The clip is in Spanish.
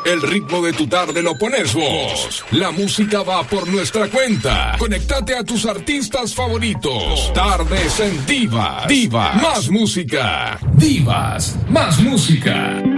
El ritmo de tu tarde lo pones vos. La música va por nuestra cuenta. Conéctate a tus artistas favoritos. Tardes en Divas. Divas, más música. Divas, más música.